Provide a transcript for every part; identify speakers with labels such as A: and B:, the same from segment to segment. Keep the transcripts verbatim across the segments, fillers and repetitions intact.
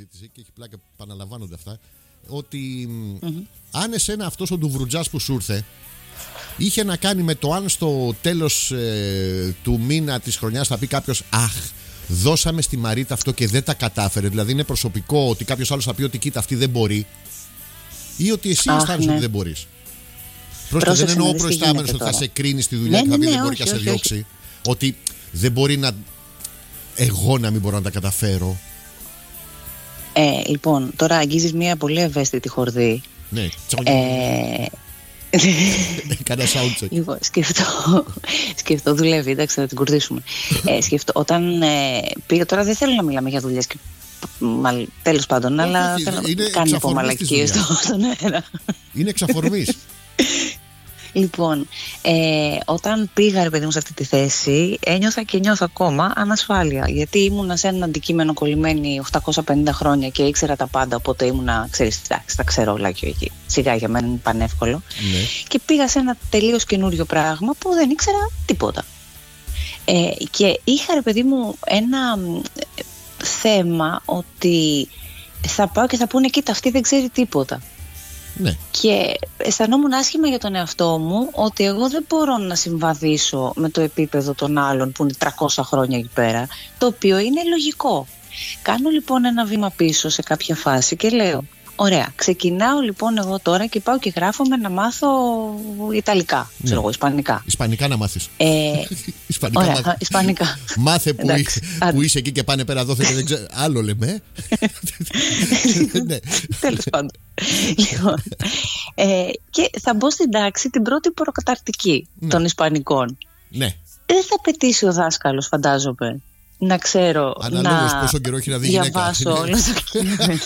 A: συζήτηση και έχει πλάκα, επαναλαμβάνονται αυτά. Ότι mm-hmm. αν εσένα αυτός ο ντουβρουτζάς που σου ήρθε είχε να κάνει με το αν στο τέλος ε, του μήνα της χρονιάς θα πει κάποιος αχ, δώσαμε στη Μαρίτα αυτό και δεν τα κατάφερε. Δηλαδή είναι προσωπικό ότι κάποιος άλλος θα πει ότι κοίτα αυτή δεν μπορεί. Ή ότι εσύ αισθάνεσαι ναι. ότι δεν μπορείς. Πρόσεχε, δεν εννοώ προϊστάμενος ότι θα σε κρίνει στη δουλειά ναι, και θα πει ναι, ναι, δεν μπορεί όχι, και θα σε διώξει. Όχι. Ότι δεν μπορεί να. Εγώ να μην μπορώ να τα καταφέρω.
B: Ε, λοιπόν, τώρα αγγίζεις μια πολύ ευαίσθητη χορδή.
A: Ναι,
B: ε,
A: Κάνα soundcheck.
B: Λοιπόν, σκεφτώ, σκεφτώ δουλεύει, εντάξει, θα την κουρδίσουμε. ε, σκεφτώ, όταν ε, πήγα, τώρα δεν θέλω να μιλάμε για δουλειές και τέλος πάντων, αλλά θέλω να κάνει από μαλακίες στον αέρα.
A: Είναι εξαφορμής.
B: Λοιπόν, ε, όταν πήγα ρε παιδί μου σε αυτή τη θέση, ένιωθα και νιώθω ακόμα ανασφάλεια. Γιατί ήμουνα σε ένα αντικείμενο κολλημένη οκτακόσια πενήντα χρόνια και ήξερα τα πάντα. Οπότε ήμουνα, ξέρεις, τα ξέρω όλα και εκεί. Σιγά για μένα είναι πανεύκολο.
A: Ναι.
B: Και πήγα σε ένα τελείως καινούριο πράγμα που δεν ήξερα τίποτα. Ε, και είχα ρε παιδί μου ένα θέμα ότι θα πάω και θα πούνε κοίτα αυτή δεν ξέρει τίποτα.
A: Ναι.
B: Και αισθανόμουν άσχημα για τον εαυτό μου ότι εγώ δεν μπορώ να συμβαδίσω με το επίπεδο των άλλων που είναι τριακόσια χρόνια εκεί πέρα, το οποίο είναι λογικό. Κάνω λοιπόν ένα βήμα πίσω σε κάποια φάση και λέω ωραία, ξεκινάω λοιπόν εγώ τώρα και πάω και γράφομαι να μάθω Ιταλικά, ναι. ξέρω εγώ, Ισπανικά.
A: Ισπανικά να μάθεις.
B: Ε,
A: Ισπανικά,
B: ωραία,
A: μάθ...
B: Ισπανικά.
A: Μάθε που, Εντάξει, που είσαι εκεί και πάνε πέρα δόθε και δεν ξέρω. Άλλο λέμε.
B: Ναι. Τέλος πάντων. Λοιπόν, ε, και θα μπω στην τάξη την πρώτη προκαταρτική ναι. των Ισπανικών.
A: Ναι.
B: Δεν θα πετύσει ο δάσκαλος, φαντάζομαι, να ξέρω
A: αναλόγως
B: να
A: πόσο καιρό έχει να δει
B: διαβάσω
A: γυναίκα.
B: όλο το κείμενο.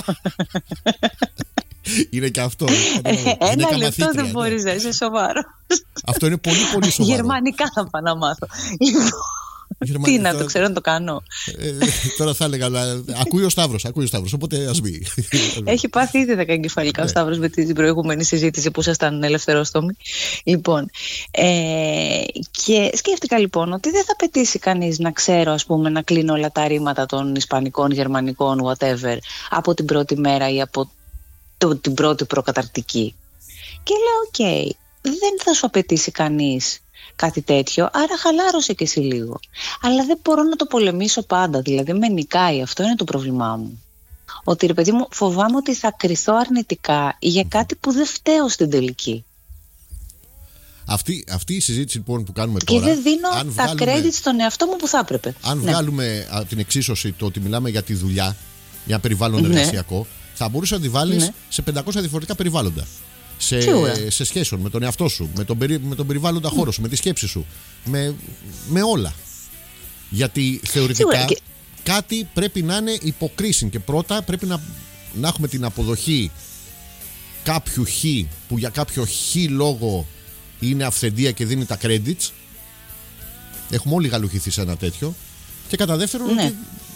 A: Είναι και αυτό.
B: Ένα λεπτό δεν μπορείς να είσαι σοβαρός.
A: Αυτό είναι πολύ πολύ σοβαρό.
B: Γερμανικά θα πάω να μάθω. Γερμανικά. Τι να το ξέρω να το κάνω.
A: ε, Τώρα θα έλεγα, αλλά ακούει ο Σταύρος, ακούει ο Σταύρος, οπότε ας μπει.
B: Έχει πάθει ήδη δεκαεγκεφαλικά ο Σταύρος με την προηγούμενη συζήτηση που ήσασταν ελευθερόστομοι. Λοιπόν, ε, και σκέφτηκα λοιπόν ότι δεν θα πετύσει κανείς να ξέρω, ας πούμε, να κλείνω όλα τα ρήματα των Ισπανικών, Γερμανικών, whatever, από την πρώτη μέρα ή από το, την πρώτη προκαταρτική. Και λέω, οκ, okay, δεν θα σου απαιτήσει κανείς κάτι τέτοιο, άρα χαλάρωσε και εσύ λίγο. Αλλά δεν μπορώ να το πολεμήσω πάντα, δηλαδή με νικάει, αυτό είναι το πρόβλημά μου. Ότι ρε παιδί μου φοβάμαι ότι θα κριθώ αρνητικά για κάτι που δεν φταίω στην τελική.
A: Αυτή, αυτή η συζήτηση λοιπόν που κάνουμε τώρα.
B: Και δεν δίνω τα βγάλουμε, credit στον εαυτό μου που θα έπρεπε.
A: Αν ναι. βγάλουμε από την εξίσωση το ότι μιλάμε για τη δουλειά, για ένα περιβάλλον
B: ναι.
A: εργασιακό, θα μπορούσε να τη βάλεις ναι. σε πεντακόσια διαφορετικά περιβάλλοντα. Σε, σε σχέσεων με τον εαυτό σου, με τον, περι, με τον περιβάλλοντα χώρο σου, με τη σκέψη σου, με, με όλα. Γιατί θεωρητικά και... κάτι πρέπει να είναι υποκρίση και πρώτα πρέπει να, να έχουμε την αποδοχή κάποιου χ που για κάποιο χ λόγο είναι αυθεντία και δίνει τα credits. Έχουμε όλοι γαλουχηθεί σε ένα τέτοιο. Και κατά δεύτερον, ναι.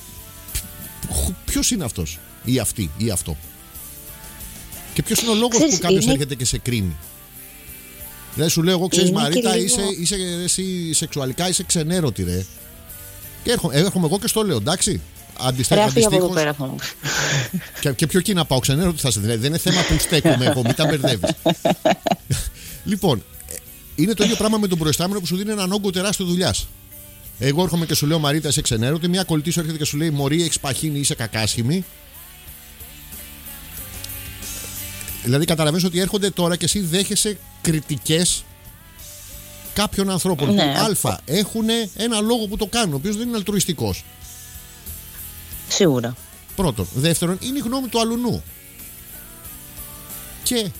A: ποιος είναι αυτός ή αυτή ή αυτό. Και ποιος είναι ο λόγος ξέρεις, που κάποιος είναι... έρχεται και σε κρίνει. Δηλαδή σου λέω εγώ, ξέρεις Μαρίτα, λίγο... είσαι, είσαι εσύ σεξουαλικά, είσαι ξενέρωτη ρε. Και έρχομαι, έρχομαι εγώ και στο λέω, εντάξει. Αντιστοίχως. και, και πιο εκεί να πάω, ξενέρωτη θα σε. Δηλαδή δεν είναι θέμα που στέκομαι εγώ, μην τα μπερδεύεις. Λοιπόν, είναι το ίδιο πράγμα με τον προϊστάμενο που σου δίνει έναν όγκο τεράστιο δουλειάς. Εγώ έρχομαι και σου λέω Μαρίτα, είσαι ξενέρωτη. Μια κολλητή σου έρχεται και σου λέει Μωρή, έχεις παχύνει, είσαι κακάσχημη. Δηλαδή καταλαβαίνεις ότι έρχονται τώρα και εσύ δέχεσαι κριτικές κάποιων ανθρώπων ναι. που α, έχουν ένα λόγο που το κάνουν, ο οποίος δεν είναι αλτρουιστικός.
B: Σίγουρα.
A: Πρώτον. Δεύτερον, είναι η γνώμη του αλουνού. Και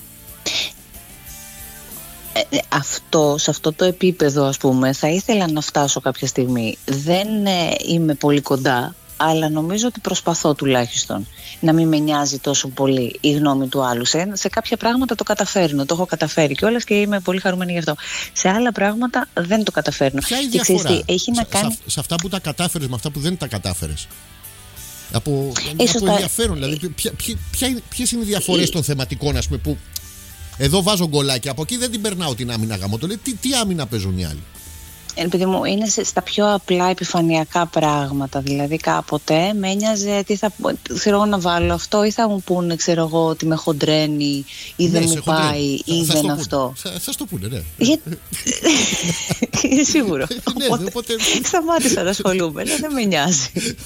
B: ε, αυτό, σε αυτό το επίπεδο ας πούμε θα ήθελα να φτάσω κάποια στιγμή. Δεν ε, είμαι πολύ κοντά, αλλά νομίζω ότι προσπαθώ τουλάχιστον να μην με νοιάζει τόσο πολύ η γνώμη του άλλου. Σε, σε κάποια πράγματα το καταφέρνω, το έχω καταφέρει κιόλας και είμαι πολύ χαρούμενη γι' αυτό. Σε άλλα πράγματα δεν το καταφέρνω.
A: Ποια είναι η
B: και
A: διαφορά
B: ξέρεις τι, έχει να κάνει...
A: σε, σε αυτά που τα κατάφερες με αυτά που δεν τα κατάφερες? Από, από
B: τα...
A: ενδιαφέρον, δηλαδή ποια, ποια, ποια είναι, ποιες είναι οι διαφορές των θεματικών, ας πούμε, που εδώ βάζω γκολάκι, από εκεί δεν την περνάω την άμυνα γαμώ. Το λέει, τι, τι άμυνα παίζουν οι άλλοι?
B: Επειδή μου είναι στα πιο απλά επιφανειακά πράγματα. Δηλαδή κάποτε με ένοιαζε τι θα, ξέρω, να βάλω αυτό ή θα μου πούνε, ξέρω εγώ, ότι με χοντρένει ή ναι, δεν μου πάει ή θα, δεν θα αυτό.
A: Θα, θα στο πούνε, ναι.
B: Για... είναι σίγουρο.
A: Ναι, οπότε, οπότε...
B: σταμάτησα να ασχολούμαι, δεν με νοιάζει.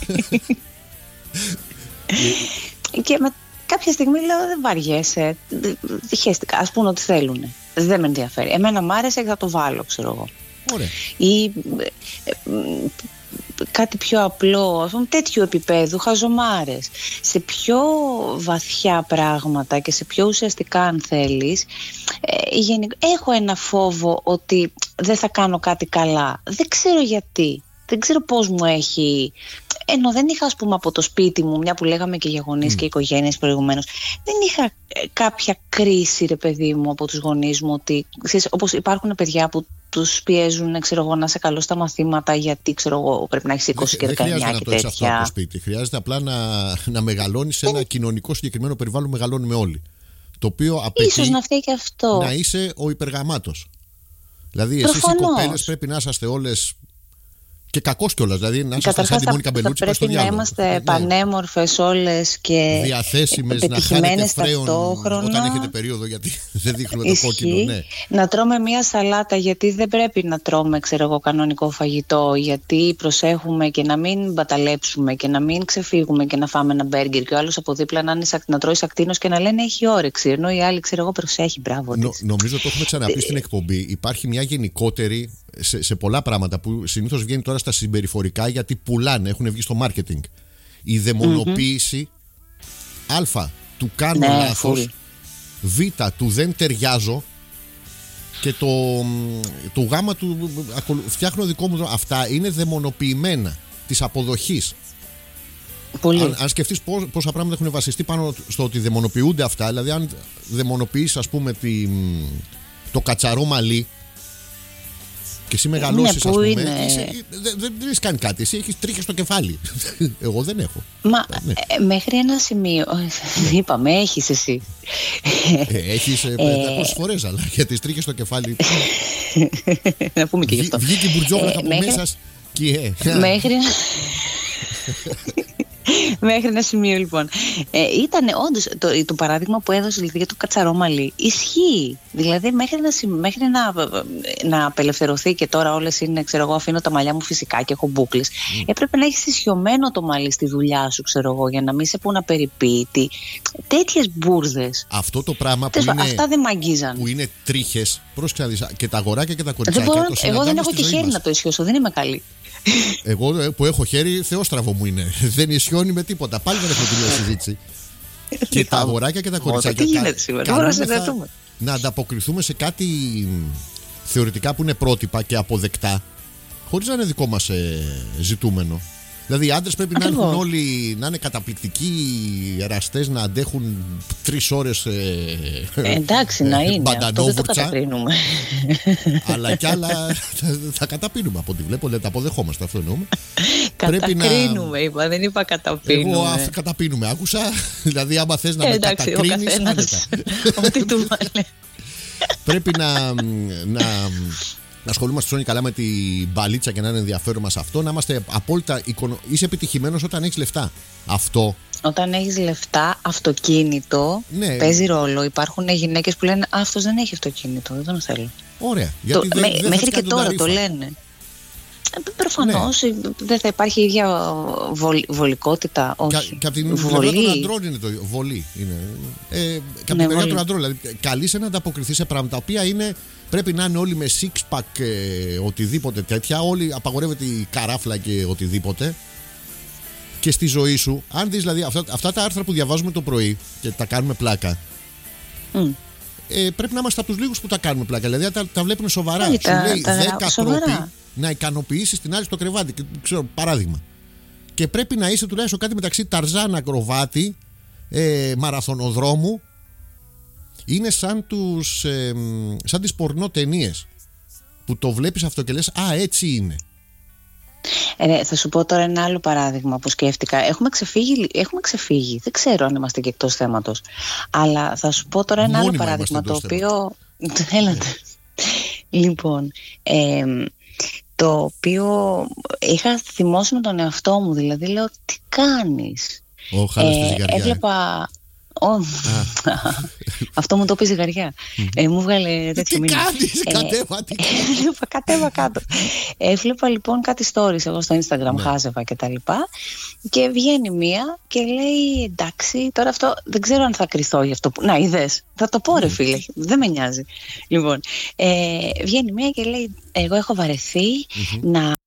B: Και με κάποια στιγμή λέω δεν βαριέσαι, χαίστηκα, ας πούνε ότι θέλουν. Δεν με ενδιαφέρει. Εμένα μ' άρεσε και θα το βάλω, ξέρω εγώ.
A: Ωραία.
B: Ή ε, ε, κάτι πιο απλό, ας πούμε, τέτοιου επίπεδου, χαζομάρες. Σε πιο βαθιά πράγματα και σε πιο ουσιαστικά, αν θέλεις, ε, γενικ... έχω ένα φόβο ότι δεν θα κάνω κάτι καλά. Δεν ξέρω γιατί. Δεν ξέρω πώς μου έχει... Ενώ δεν είχα, ας πούμε, από το σπίτι μου, μια που λέγαμε και για γονείς mm. και οικογένειες προηγουμένως, δεν είχα κάποια κρίση, ρε παιδί μου, από τους γονείς μου, ότι ξέρεις, όπως υπάρχουν παιδιά που τους πιέζουν, ξέρω εγώ, να είσαι καλό στα μαθήματα, γιατί ξέρω εγώ, πρέπει να έχεις είκοσι και δεκαεννιά και τέτοια.
A: Δεν χρειάζεται να το έχεις αυτό από το σπίτι. Χρειάζεται απλά να, να μεγαλώνεις σε ένα δεν... κοινωνικό συγκεκριμένο περιβάλλον που μεγαλώνουμε όλοι. Το οποίο απαιτεί
B: ίσως να φταίει και αυτό.
A: Να είσαι ο υπεργαμάτος. Δηλαδή, εσείς οι κοπέλες πρέπει να είσαστε όλες. Και κακός κιόλας, δηλαδή να είσαστε σαν τη Μόνικα Μπελούτσι πας στο διάλογο.
B: Πρέπει να είμαστε πανέμορφες όλες και
A: διαθέσιμες, να χάνετε φρέον όταν έχετε περίοδο, γιατί δεν δείχνουμε το κόκκινο. Ναι.
B: Να τρώμε μία σαλάτα, γιατί δεν πρέπει να τρώμε, ξέρω εγώ, κανονικό φαγητό, γιατί προσέχουμε και να μην μπαταλέψουμε και να μην ξεφύγουμε και να φάμε ένα μπέργκερ και ο άλλος από δίπλα να, είναι, να τρώει σακτίνος και να λένε έχει όρεξη, ενώ οι άλλοι, ξέρω εγώ, προσέχει, μπράβο.
A: Νο, νομίζω το έχουμε ξαναπεί στην εκπομπή. Υπάρχει μια γενικότερη σε, σε πολλά πράγματα που συνήθως βγαίνει τώρα στα συμπεριφορικά, γιατί πουλάνε, έχουν βγει στο marketing. Η δαιμονοποίηση mm-hmm. α, του κάνω ναι, λάθος, β, του δεν ταιριάζω και το, το γ του φτιάχνω δικό μου. Αυτά είναι δαιμονοποιημένα της αποδοχής.
B: Πολύ.
A: Αν, αν σκεφτείς πώς, πόσα πράγματα έχουν βασιστεί πάνω στο ότι δαιμονοποιούνται αυτά, δηλαδή αν δαιμονοποιείς, ας πούμε, τη, το κατσαρό μαλλί και εσύ μεγαλώσεις, ναι, ας πούμε, δεν δε, δε έχεις κάνει κάτι, εσύ έχεις τρίχες στο κεφάλι. Εγώ δεν έχω.
B: Μα ναι. ε, μέχρι ένα σημείο, είπαμε, έχεις εσύ.
A: Ε, έχεις πεντακόσιες φορές, αλλά για τις τρίχες στο κεφάλι.
B: Να πούμε και γι' αυτό.
A: Βγήκε η μπουρτζόβλακα από μέχρι... μέσα και...
B: Μέχρι... Μέχρι ένα σημείο, λοιπόν. Ε, ήταν όντως το, το παράδειγμα που έδωσε δηλαδή, για το κατσαρό μαλλί. Ισχύει. Δηλαδή, μέχρι, να, μέχρι να, να απελευθερωθεί και τώρα όλες είναι, ξέρω εγώ, αφήνω τα μαλλιά μου φυσικά και έχω μπούκλες. Mm. Έπρεπε να έχεις ισιωμένο το μαλλί στη δουλειά σου, ξέρω εγώ, για να μην σε πούνε απεριποίητη. Τέτοιες μπουρδες.
A: Αυτό το πράγμα που,
B: Τες,
A: είναι,
B: αυτά δεν μ' αγγίζαν.
A: Που είναι τρίχες, πρόσεξε, και τα αγοράκια και τα κοριτσάκια.
B: Δεν μπορώ, εγώ δεν έχω και χέρι να το ισιώσω, δεν είμαι καλή.
A: Εγώ που έχω χέρι, θεόστραβο μου είναι. Δεν ισιώνει με τίποτα. Πάλι δεν έχω τελειώσει συζήτηση. Και τα αγοράκια και τα κοριτσάκια.
B: Τι γίνεται σήμερα, μπορούμε να συνδεθούμε.
A: Να ανταποκριθούμε σε κάτι θεωρητικά που είναι πρότυπα και αποδεκτά, χωρίς να είναι δικό μας ε, ζητούμενο. Δηλαδή οι άντρες πρέπει να, έχουν όλοι, να είναι καταπληκτικοί εραστές, να αντέχουν τρεις ώρες ε,
B: ε, εντάξει να είναι, αυτό δεν το καταπίνουμε.
A: Αλλά κι άλλα θα, θα καταπίνουμε από ό,τι βλέπω, δεν τα αποδεχόμαστε, αυτό εννοούμε.
B: Κατακρίνουμε να... είπα, δεν είπα καταπίνουμε.
A: Εγώ αυτό καταπίνουμε άκουσα, δηλαδή άμα θες να ε, με εντάξει, κατακρίνεις
B: ό,τι του βάλε.
A: Πρέπει να... να να ασχολούμαστε σώνει καλά με την μπαλίτσα και να είναι ενδιαφέρον μας αυτό, να είμαστε απόλυτα εικονο... είσαι επιτυχημένος όταν έχεις λεφτά. Αυτό.
B: Όταν έχεις λεφτά, αυτοκίνητο, ναι, παίζει ρόλο. Υπάρχουν γυναίκες που λένε αυτός δεν έχει αυτοκίνητο, δεν τον θέλω.
A: Ωραία. Γιατί
B: το,
A: δεν,
B: με,
A: δεν
B: μέχρι και τώρα το λένε. Προφανώς ναι. Δεν θα υπάρχει η ίδια βολ, βολικότητα. Όχι.
A: Και, και από την πλευρά των αντρών είναι το βολή. Είναι. Ε, και από την πλευρά των αντρών. Δηλαδή, καλείσαι να ανταποκριθεί σε πράγματα τα οποία είναι, πρέπει να είναι όλοι με six pack ε, οτιδήποτε τέτοια. Όλοι απαγορεύεται η καράφλα και οτιδήποτε. Και στη ζωή σου, αν δεις δηλαδή αυτά, αυτά τα άρθρα που διαβάζουμε το πρωί και τα κάνουμε πλάκα. Mm. Ε, πρέπει να είμαστε από τους λίγους που τα κάνουμε πλάκα. Δηλαδή τα, τα βλέπουν σοβαρά.
B: Σου
A: τα, λέει
B: δέκα τρόποι
A: να ικανοποιήσεις την άλλη στο κρεβάτι. Και, ξέρω, παράδειγμα. Και πρέπει να είσαι τουλάχιστον κάτι μεταξύ Ταρζάν, ακροβάτη, ε, μαραθωνοδρόμου. Είναι σαν, τους, ε, σαν τις πορνό ταινίες που το βλέπεις αυτό και λες α, έτσι είναι.
B: Ε, θα σου πω τώρα ένα άλλο παράδειγμα που σκέφτηκα. Έχουμε ξεφύγει, έχουμε ξεφύγει. Δεν ξέρω αν είμαστε και εκτός θέματος. Αλλά θα σου πω τώρα ένα
A: Μόνιμα
B: άλλο παράδειγμα το οποίο. Έλατε. Λοιπόν, ε, το οποίο είχα θυμώσει με τον εαυτό μου, δηλαδή λέω τι κάνεις.
A: Ο χάλας τη ζυγαριά.
B: Έβλεπα... Oh. Αυτό μου το πει ζυγαριά. ε, Μου βγάλε τέτοιο μήνυμα.
A: Τι κάνεις, κατέβα, τι
B: κάνεις. Κατέβα κάτω. Έβλεπα λοιπόν κάτι stories εγώ στο Instagram,
A: ναι.
B: χάζευα και τα λοιπά. Και βγαίνει μία και λέει εντάξει, τώρα αυτό δεν ξέρω αν θα κρυθώ γι' αυτό που... Να είδες, θα το πω ρε φίλε, δεν με νοιάζει. Λοιπόν, ε, βγαίνει μία και λέει εγώ έχω βαρεθεί mm-hmm. να